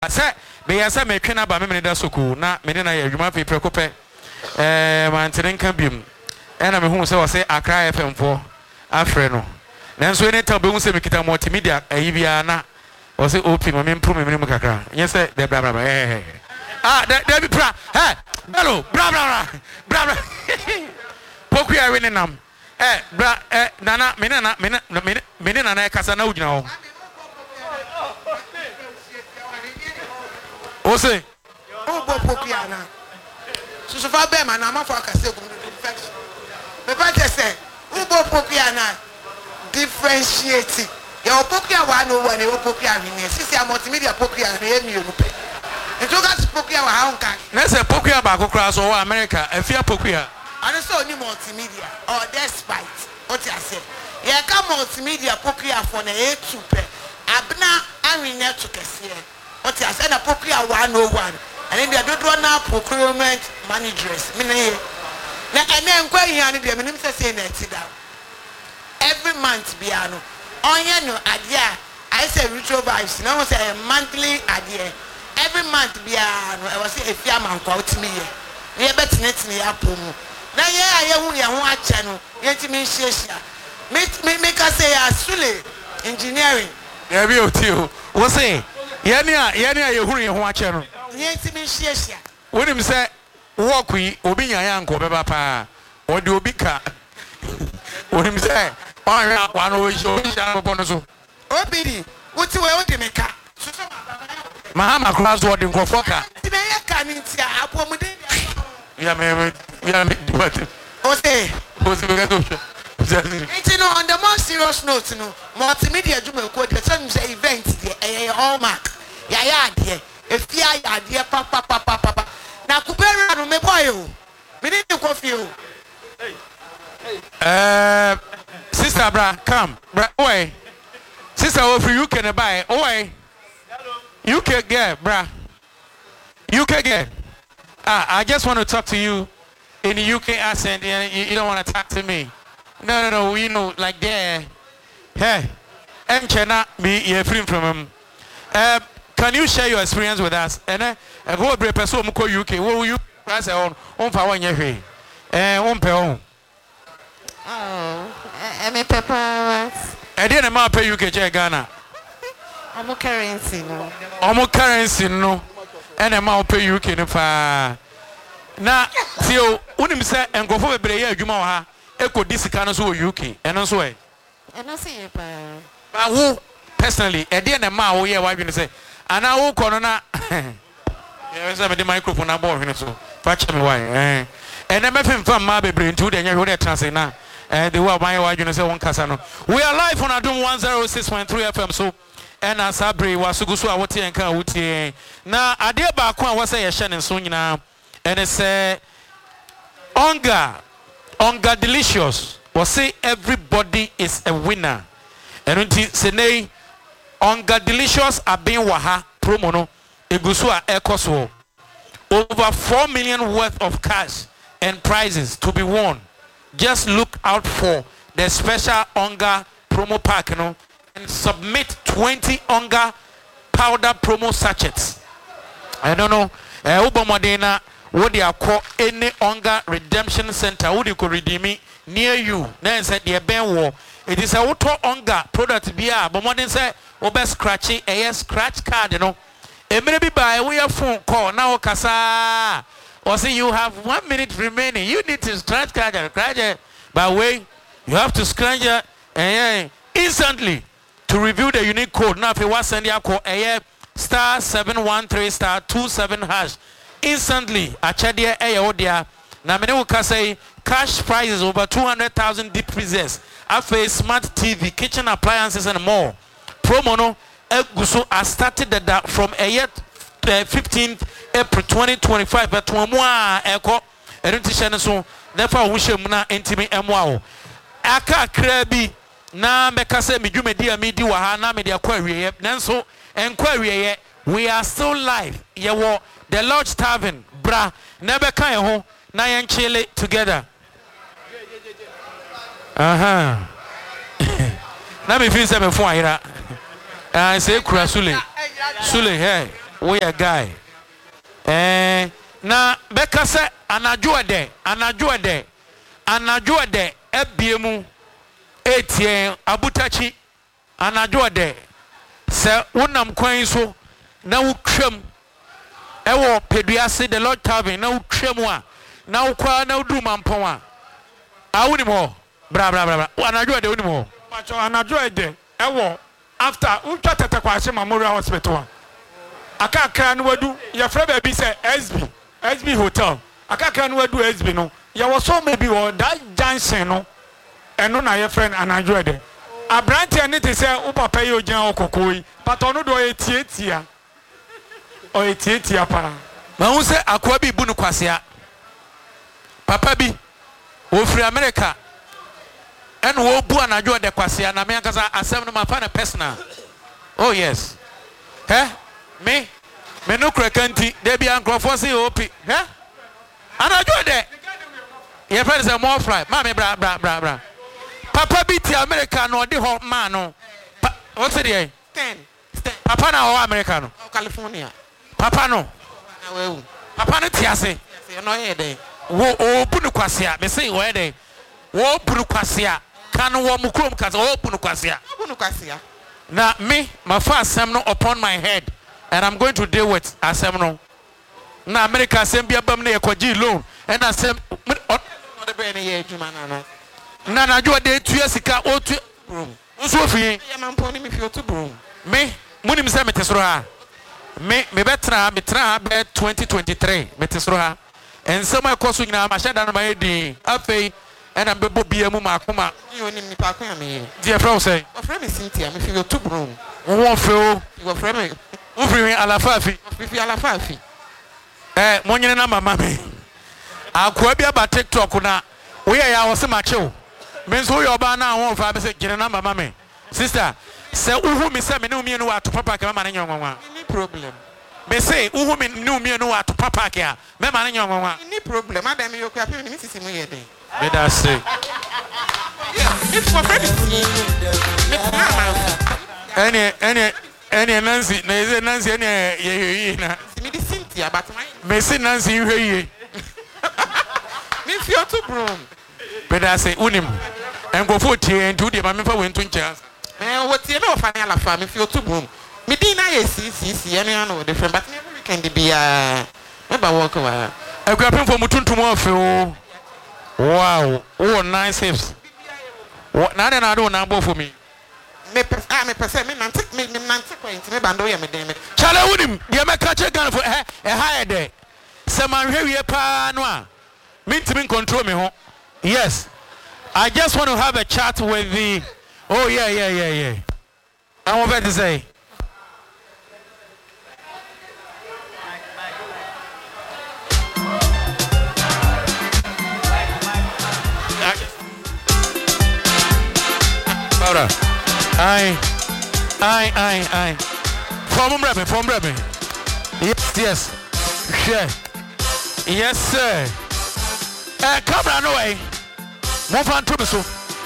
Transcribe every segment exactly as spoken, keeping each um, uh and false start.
say be yasa me twe na ba me me da soku na me na ya adwuma pe preko pe eh mantene nka biem e na me hu se wo se Accra F M fo afre no nanso ene ta be hu se me kita multimedia ayi bia na wo se open me impro me me kakra yes de bra bra eh ah de de bra eh hello bra bra bra bra poku ya we ne nam eh bra eh nana me na me na me na na kasa na ugina ho o se o bo poku na so so fa be ma na ma fa kasa go infection me ba je say o bo poku na differentiate ya poku ya wa no wa ne o poku ya ni sisi a multimedia poku ya na e mi o pe nto ga poku ya wa ha nka na se poku ya ba kokra so wa America afia poku ya and so ni multimedia or despite what you say ya ka multimedia poku ya for na e two pe abna anwinya to kese what you say na poku ya one oh one and they do do na procurement managers me na ene nkwa hia ne de me nim say say na ti da every month biano onye no ade a I say retro vibes na say a monthly ade every month biano I was say efia manko otimi ye ye betinetini ya pomu na ye aye hu ye ho ache no ye ntimi hyiehia me me ka say ya sule engineering ya bi oti o wo say ye ne a ye ne a ye hu ye ho ache no ye ntimi hyiehia wonim say work yi obi nya ya nko beba pa o de obi ka wonim say on ya kwa no show sha no so obidi wuti we o de me ka mahama cross word nkofo ka ti be ye ka ni ti apomude ya me ya me but o say o say be to it's no on the more serious note no multimedia juma ko de some say event there eh all mark ya ya ade efia ya ade pa pa pa pa pa na kubera no me boy o me need coffee o uh sister bra come bra oi sister over you can buy oi you can get bra you can get ah I just want to talk to you in the U K accent and you, you don't want to talk to me no no no you know like there hey em chena me you free from him uh can you share your experience with us and eh go bre person mo ko U K wo you pass on on fa won ye hwe eh on pe on oh me pepper e dey na ma pe U K che Ghana omo currency no omo currency no ene ma pe U K no fa na tio unim se enkofo bebre ye adwuma wa ha ekodi sika no so wo U K eno so e eno se ye pa ba wo personally e dey na ma wo ye wa dwene se ana wo kono na ye se be the microphone na ball hwene so fa che me wa eh ene me fem fam ma bebre ntu de nya hwe de transe na eh the wa ban ye wa dwene se won kasa no we are live on Adom one oh six point three F M so ena sabre wasugusu a wote enka wote na ade ba ko a wo se ye hye ne so nyina ene se onga onga delicious we say everybody is a winner eno nti se nei onga delicious abin waha promo no egusu a ekoso over four million worth of cash and prizes to be won. Just look out for the special onga promo pack, you know, and submit twenty onga powder promo sachets. I don't know. Eh, Obamodena, what they are called any onga redemption center. Would you could redeem it near you? Then said the Ben war. It is a auto onga product beer. But more than say, over scratchy a scratch card, you know. It may be by way of phone call now, Kasa. Or say you have one minute remaining. You need to scratch card and scratch it. By way, you have to scratch it and instantly to review the unique code. Now, if you want to send your code, a star seven one three star two seven hash instantly. A chadia a odia. Now, many will say cash prizes over two hundred thousand deep prizes. After smart T V, kitchen appliances, and more. Promo no. Eguso I started that from a year fifteenth April twenty twenty-five but to moi eko erunti so therefore we shall na intimi emwa aka krabi na meka se medwumadi a medi wa ha na me de akwa wieye nanso enkwa wieye we are still live ye wo the Lodge Tavern bra na be kan ho na yen chile together aha na me feel say me fo ayira ah say kura sule sule hey we a guy eh na beka se anadwo ede anadwo ede anadwo ede ebiemu etien abutachi anadwo ede se wonam kwan so na wotwam ewo peduase the Lord Tavern na wotwam a na wokwa na wodu mampon a awuni mo bra bra bra anadwo ede woni mo macho anadwo ede ewo after utwa tete kwase Memorial Hospital akakra no wadu ya fra ba bi se S B S B hotel akakra no wadu S B no ya was so maybe or that junction no eno na your friend anadwo ede abrante ne te se wo papa ye ogina okokoi but ono do etietia o etietia pa ma hu se akwa bi bu no kwasea papa bi wo free America en wo bu anadwo ede kwasea na me akasa asem no ma fa na personal oh yes eh me me no krakanti de bia nkrofo se opi eh anadwo de ye friend say more fly ma me bra bra bra bra papa bi ti America no de ho ma no what say dey ten papa na ho America no California papa no na we papa no ti ase say no ye dey wo o bu no kwasea me say wo ye dey wo bu no kwasea kan wo mu krom kasa wo bu no kwasea bu no kwasea na me my first asem no upon my head and I'm going to deal with asem no na America asem bia bam na yekogi loan and asem no de be ne ye adwuma na na na na jo de tu sika o tu nso fi ye mampon ni me fi otu brum me munim se metesoro ha me me betra me tra be twenty twenty-three metesoro ha ensem ekoso nyina ma sheda na ma yedi afei ena bebo bia mu makoma you onim ni pa kwa me die fra say o fra me Cynthia me fi otu brum wo fe o wo fra me wo fi alafa fi fi fi alafa fi eh monyene na mama me akwa bia ba TikTok na we ya wo se machew me so yo ba na won fa be se gine na mama me sister se uhu mi se me ne umi no wa to papa ke mama ne nyonwa any problem me say uhu mi ne umi no wa to papa ke a me mama ne nyonwa any problem adam yo kwa pe ni sisi mu ye den me da say if for friend me mama ene ene ene Nancy na eze Nancy ene ye ye na me di Cynthia but my me say Nancy hwe ye me fi otu brum me da say unim engofo tie ntu de ma me fa we ntu ncha me wo tie me wo fa ne alafa me fi otu brum me din na ye si si si ene ano different but every weekend be ah me ba work wa aguapem fo mutuntum afi o wow oh nice hips na na na do na bo for me me pe ah me pe se me nante me me nante point me bando ye me den me chale wunim de me ka che gan for eh eh ha de se man hwe wie pa no a mintimi control me ho yes I just want to have a chat with the oh yeah yeah yeah yeah I want to say Laura I I I I From Brebe from Brebe yes yes sure yes sir eh camera no way mo fan to me so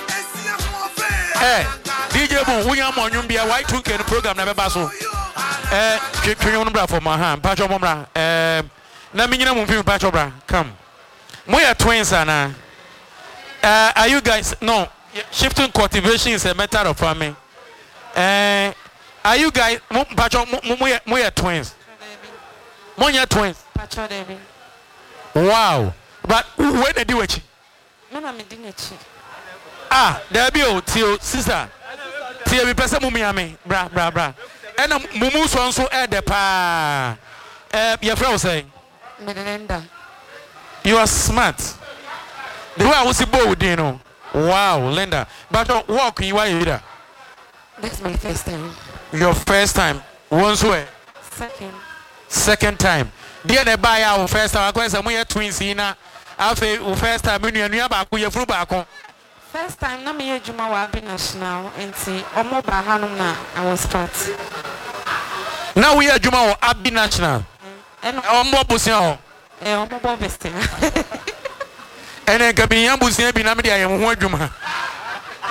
eh D J Boom we am onwum bia Y two K no program na be ba so eh twetwe no bra for my hand pa cho mo bra eh na me nyina mo film pa cho bra come mo ya twins ana uh, are you guys no shifting cultivation is a matter of farming eh are you guys mo pa cho mo ya mo ya twins mo ya twins Pacho Debbie. wow but where did you watch Mama me di nechi. ah there be o tio sister tio bi pese mu miame bra bra bra ena mumu so nso e de pa eh your friend say Melinda. you are smart the way I was bow you know wow Linda but uh, walk you are here That's my first time. your first time once way Second. second time dear the buy our first time I say we twins na afi o first time me nua ba ko ye furu ba ko First time na me ejuma wa bi national enti omo ba hanum na I was part. now we adwuma o Abi National Eno omo bosia ho eh omo bo best. ene gabinya bosia bi na me dia ye ho adwuma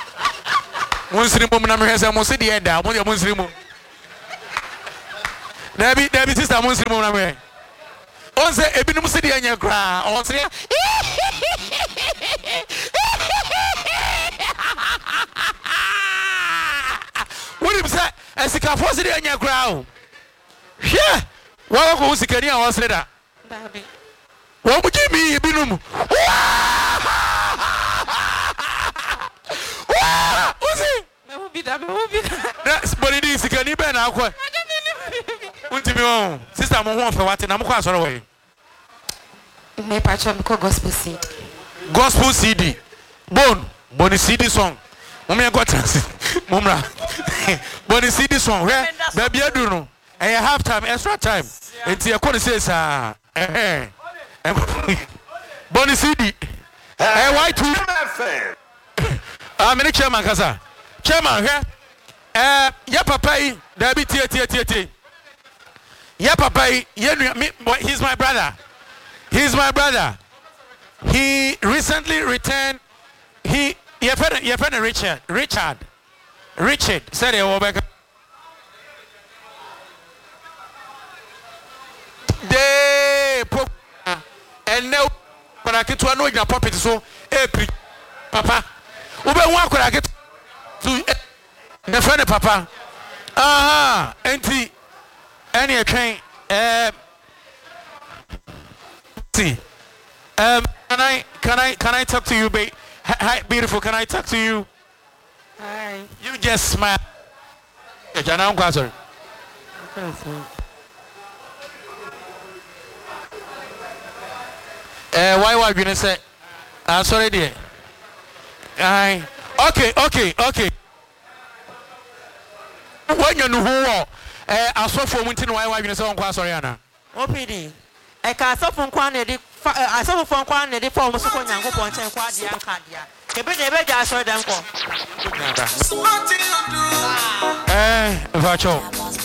monsiri mom na me hwese mo se de da mo de monsiri mom Debbie, Debbie, sister, Muslim, woman. On say, Ebinum City and your cry. On say, what do you say? As a capacity and your crowd. Yeah. What was the Kenyan was later? What would you mean, Ebinum? What's it? That's but it is. Can you be now? Sister, I'm one for what I'm quite away. Me patch up gospel C D. Gospel C D. Bone. Bonnie C D song. Mummy got Mumra. Bonnie C D song. Where? Baby, I do know. I have time, extra time. It's your corner says, ah, eh, Bonnie C D. Eh, why two? I'm in a chairman, Casa. Chairman, here. Eh, yeah, papa, there be tea, tea, tea, tea. Yeah, papa, yeah, he's my brother. He's my brother. He recently returned. He, your friend, your friend Richard, Richard, Richard said, "Oh, back." They and now, when I get to annoy your puppet, so, eh, papa, Uber one could I get to the friend of papa? Ah, auntie, any train, eh. See, um, can I, can I, can I talk to you, babe? Hi, beautiful. Can I talk to you? Hi. You just smile. Jana, I'm sorry. Uh, why were you gonna say? I'm sorry, dear. Hi. Okay, okay, okay. When you know who, uh, I saw for winter, why were you gonna say? I'm sorry, Anna. O P D. I can't stop from Kwan. I saw from Kwan. They form a second young couple and Quadia and Cadia. The better I saw them go. Eh, Vacho.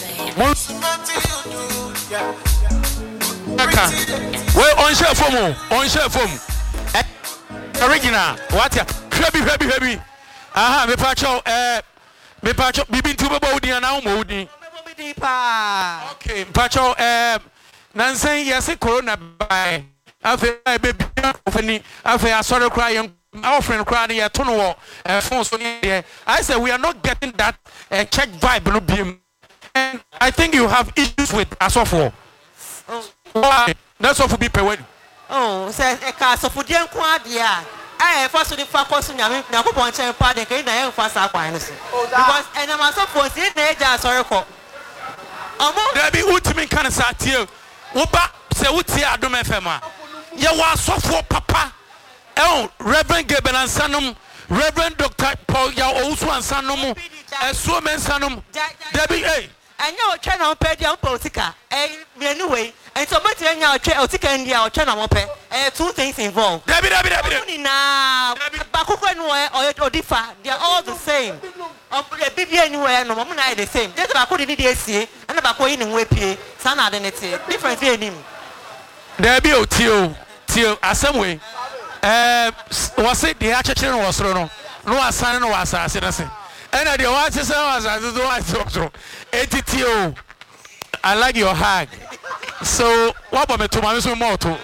Well, on share for more. On share for more. Original. What ya? Heavy, heavy, heavy. Aha, me Pacho. Eh, me Pacho. Bibin tuba body and now moody. Okay, Pacho. Eh. Nansen yes corona by afi baby ofani afi asoro cry our friend cry here to no uh, phone so there. I said we are not getting that uh, check vibe no beam, and I think you have issues with asofo. Oh, why? That's all for be paid. Oh, say e ka asofo die nko dia. I first the focus nyame na ko pon chen pa de kai na e fa sa kwan no so. Because and am asofo see na e ja asoro ko. Omo There be ultimate kind of satire. Oba se uti Adom F M a ye wa sofo papa eh Reverend Gabriel Ansanum Reverend Doctor Paul ya also Ansanum eh so men Sanum there be eh anya o twa na pe dia politica eh anyway and so but anya o twa o tika ndia o twa na mo pe eh two things involved there be there be there be na bakoko no eh o differ they are all the same o bibia anywhere no mo na the same just bakoko dey dey sie and bakoko yi ne ho apie sana identity difference be anim there be o tio tio asem eh was it the achechere no wasoro no no asane no wasase na se ena de wa chese wasase so wa so etitio I like your hug so what about me to my so more to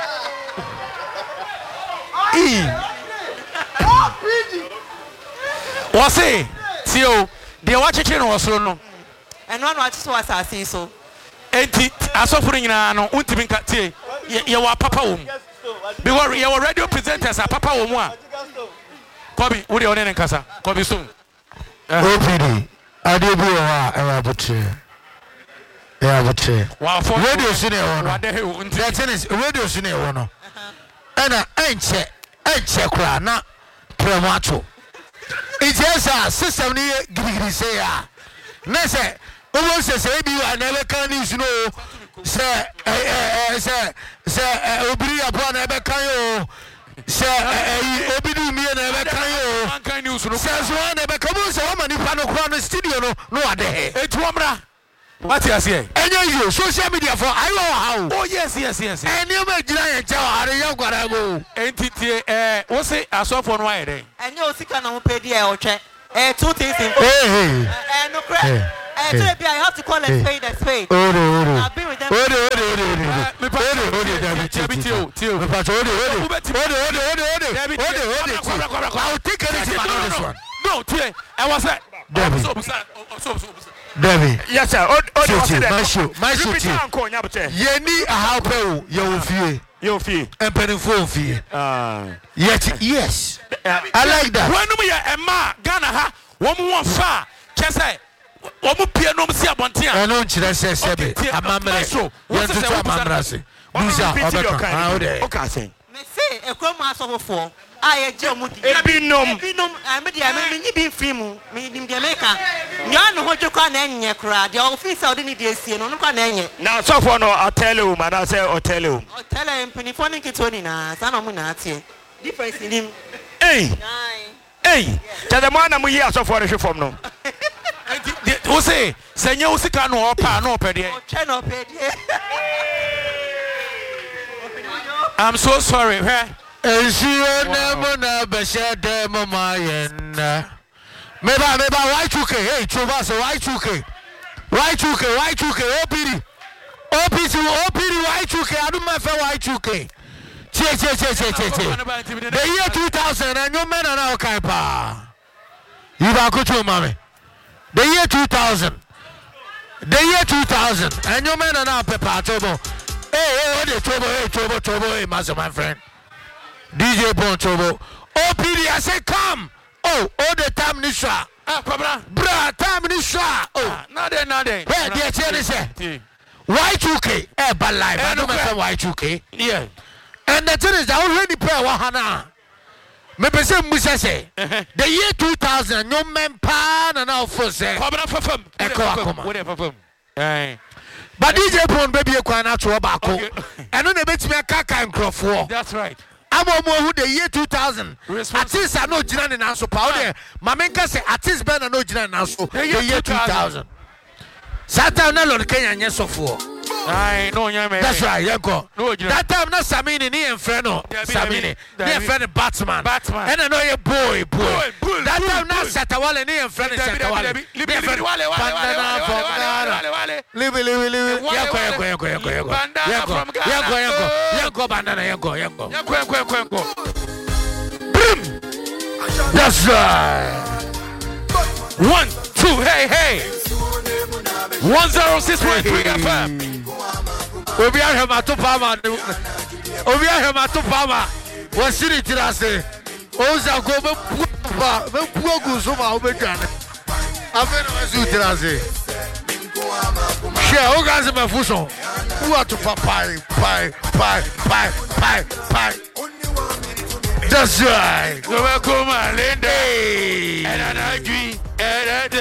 e was it tio de wa achechere no wasoro no and one watch so wasase so enti asofo nyina no untimi nka tie ye wa papa wo because ye were radio presenters a papa wo mu a Kobi wo de one ne nkasa Kobi so O P D ade bi wo a e wa botre e wa botre wa for radio so ne wo no wa de he wo nti that is radio so ne wo no ana enche enche kra na promato it is a system ni girigiri say ya na say owo se se bi wa na be kan ni suno se eh eh se se obiri apo na be kan yo se obidu mi na be kan yo man kan ni suno se so na be kan mo se o mani pa no kro no studio no no ade he etu omra what you say enye you social media for I know how oh yes yes yes eni o ma gira yen che are ya gwara go entity eh wo se asofo no aye den enye o sika na mo pe dia e o twe eh two things in hey eh no cra I have to call a spade a spade. Ode, ode. I've been with them. Ode, ode, ode, ode. Ode, ode, David, David, Tio, Tio. Ode, ode, ode, ode, ode, ode. Ode, ode, I will take anything on this one. No, Tio. I was at David. David. Yes, sir. Ode, ode, my show, my show, Tio. Yeni a haupe, you fee. You fee. And penny for fee. Ah. Yet, yes. I like that. When we are Emma, Ghana, ha, one more far. Just say. Omo pie no msi abontia eno nkyerɛ sɛ sɛbe amamre yɛnto to amamra se busa ɔbɛka ha ode oka sɛ me say ekrom asofofo a ye gye omudi ebinom ebinom me dia me nyi bi free mu me nim dia meka nya no hoje kwa na enye kra dia office a ode ni dia sie no no kwa na enye na sofo no hotel ma na say hotel o hotel empinifo ni kitoni na sa no mu na atie difference nim eh eh tada mo na mo yi asofo re hwefom no who say senye usika no opa no opede I'm so sorry he ensio na mo na beshe dem ma yen me ba me ba y two k hey chuba so y two k y two k y two k opd opc opd y two k adu ma fe y two k che che che che che che the year two thousand and you men na okai pa you ba ko chu mame the year two thousand. The year two thousand. And your man are now Peppa Tobo. Hey, hey, what is Tobo? Hey, Tobo, Tobo, hey, master, my friend. D J Bon Tobo. O P D, I say, come. Oh, all the time, Nisha. Ah, Pabra. Bra, time, Nisha. Oh, not there, not there. Hey, dear, Cherry, say. Y two K. Eh, but live. I don't know Y two K. Yeah. And the thing is, I already pay Wahana. Maybe say Musa say the year two thousand no men pan and now for say Kwabena fafam Eko akoma we dey fafam eh but D J Pon baby e kwan na to obako eno na betimi aka kan krofo that's right amo mo hu the year two thousand artist are no gina na so pa o mamenka say artist ben na no gina na so the year two thousand Satan na Lord Kenya nyesofo Aye, no, yeah, man. That's right, yeah, go. No, that time, not Samini, ni Inferno. Samini, ni Inferno Batman. Batman. And I know you boy, boy. boy, boy that boy, time, not boy. Satawale, ni Inferno Satawale. Libi, libi, libi. Yanko, yanko, yanko, yanko, yanko. Yanko, yanko, yanko. Yanko, bandana, yanko, yanko. Yanko, yanko, yanko, yanko. Boom. That's right. One, two, hey, hey. one oh six point three F M. Obi ahwe mato pama Obi ahwe mato pama wo siri tirase o za go be ba be puogu so ma o be dwane afi no azu tirase she o ga se me fuso wo ato papai pai pai pai pai pai that's right go back home and day and I agree and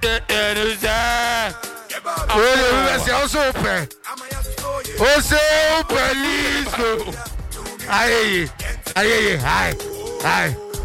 that oh, we are also open. Also open, please. Aye, aye, aye, aye.